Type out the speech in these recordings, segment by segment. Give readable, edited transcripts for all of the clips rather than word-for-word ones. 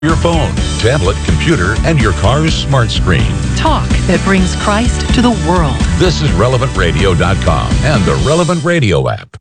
Your phone, tablet, computer, and your car's smart screen. Talk that brings Christ to the world. This is RelevantRadio.com and the Relevant Radio app.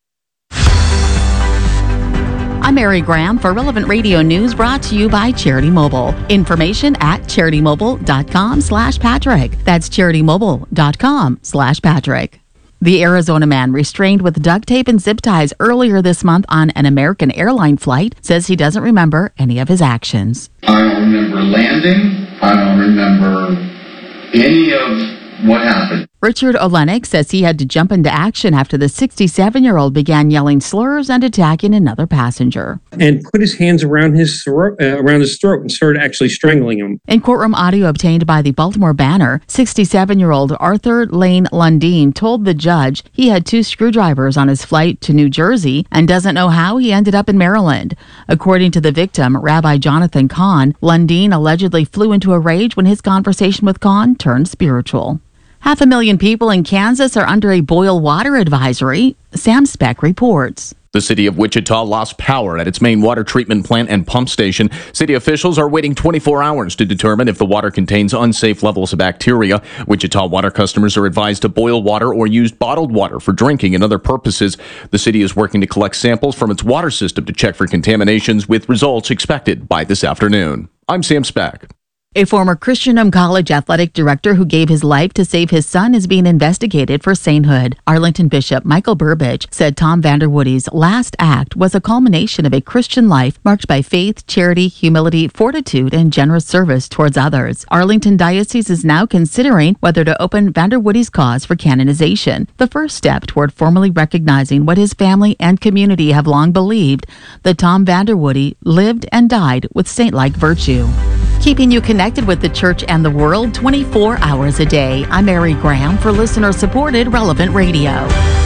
I'm Mary Graham for Relevant Radio News, brought to you by Charity Mobile. Information at CharityMobile.com/Patrick. That's CharityMobile.com/Patrick. The Arizona man restrained with duct tape and zip ties earlier this month on an American airline flight says he doesn't remember any of his actions. I don't remember landing. I don't remember any of what happened. Richard Olenek says he had to jump into action after the 67-year-old began yelling slurs and attacking another passenger. And put his hands around his throat, and started actually strangling him. In courtroom audio obtained by the Baltimore Banner, 67-year-old Arthur Lane Lundeen told the judge he had 2 screwdrivers on his flight to New Jersey and doesn't know how he ended up in Maryland. According to the victim, Rabbi Jonathan Kahn, Lundeen allegedly flew into a rage when his conversation with Kahn turned spiritual. 500,000 people in Kansas are under a boil water advisory. Sam Speck reports. The city of Wichita lost power at its main water treatment plant and pump station. City officials are waiting 24 hours to determine if the water contains unsafe levels of bacteria. Wichita water customers are advised to boil water or use bottled water for drinking and other purposes. The city is working to collect samples from its water system to check for contaminations, with results expected by this afternoon. I'm Sam Speck. A former Christianum College athletic director who gave his life to save his son is being investigated for sainthood. Arlington Bishop Michael Burbidge said Tom Vanderwoody's last act was a culmination of a Christian life marked by faith, charity, humility, fortitude, and generous service towards others. Arlington Diocese is now considering whether to open Vanderwoody's cause for canonization, the first step toward formally recognizing what his family and community have long believed, that Tom Vanderwoody lived and died with saint-like virtue. Keeping you connected with the church and the world 24 hours a day. I'm Mary Graham for listener-supported Relevant Radio.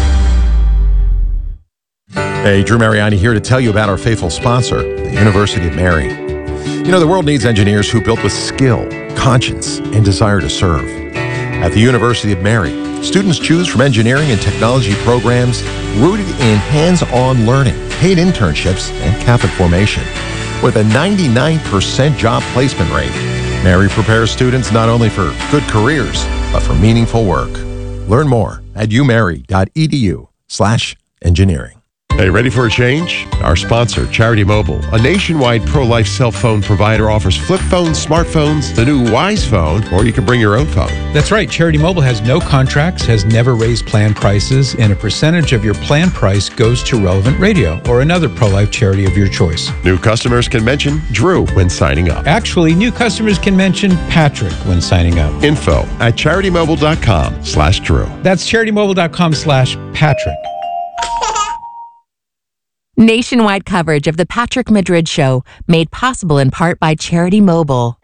Hey, Drew Mariani here to tell you about our faithful sponsor, the University of Mary. You know, the world needs engineers who built with skill, conscience, and desire to serve. At the University of Mary, students choose from engineering and technology programs rooted in hands-on learning, paid internships, and Catholic formation. With a 99% job placement rate, Mary prepares students not only for good careers, but for meaningful work. Learn more at umary.edu/engineering. Hey, ready for a change? Our sponsor, Charity Mobile, a nationwide pro-life cell phone provider, offers flip phones, smartphones, the new Wise phone, or you can bring your own phone. That's right. Charity Mobile has no contracts, has never raised plan prices, and a percentage of your plan price goes to Relevant Radio or another pro-life charity of your choice. New customers can mention Drew when signing up. Actually, new customers can mention Patrick when signing up. Info at CharityMobile.com/Drew. That's CharityMobile.com/Patrick. Nationwide coverage of The Patrick Madrid Show, made possible in part by Charity Mobile.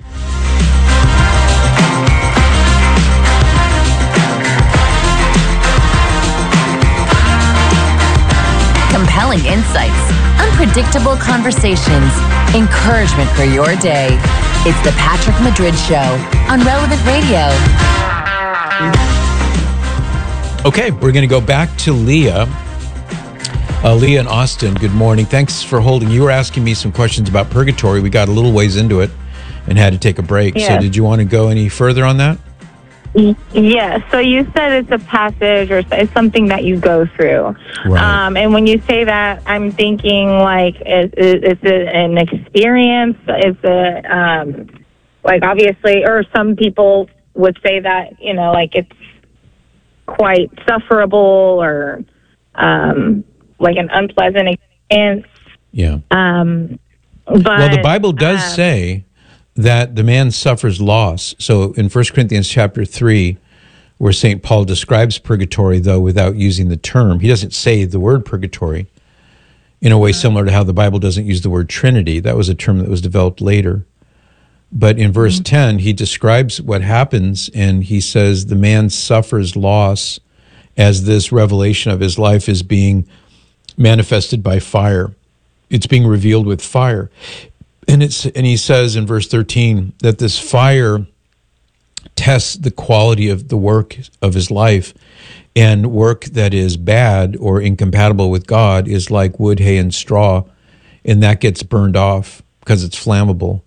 Compelling insights, unpredictable conversations, encouragement for your day. It's The Patrick Madrid Show on Relevant Radio. Okay, we're going to go back to Leah. Leah in Austin, good morning. Thanks for holding. You were asking me some questions about purgatory. We got a little ways into it and had to take a break. Yes. So did you want to go any further on that? Yes. So you said it's a passage or it's something that you go through. Right. And when you say that, I'm thinking like, is it an experience? Is it, like obviously, or some people would say that, you know, like it's quite sufferable or, like an unpleasant experience. Yeah. But, well, the Bible does say that the man suffers loss. So in 1 Corinthians chapter 3, where St. Paul describes purgatory, though, without using the term, he doesn't say the word purgatory in a way similar to how the Bible doesn't use the word Trinity. That was a term that was developed later. But in verse 10, he describes what happens, and he says the man suffers loss as this revelation of his life is being manifested by fire. It's being revealed with fire. And he says in verse 13 that this fire tests the quality of the work of his life, and work that is bad or incompatible with God is like wood, hay, and straw, and that gets burned off. because it's flammable.